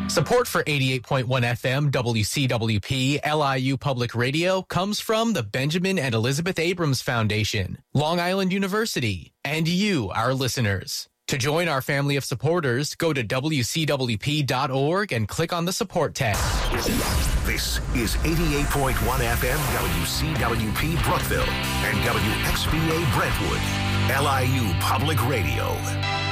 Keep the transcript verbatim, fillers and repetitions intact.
Support for eighty-eight point one F M W C W P L I U Public Radio comes from the Benjamin and Elizabeth Abrams Foundation, Long Island University, and you, our listeners. To join our family of supporters, go to W C W P dot org and click on the support tab. This is eighty-eight point one F M W C W P Brookville and W X B A Brentwood, L I U Public Radio.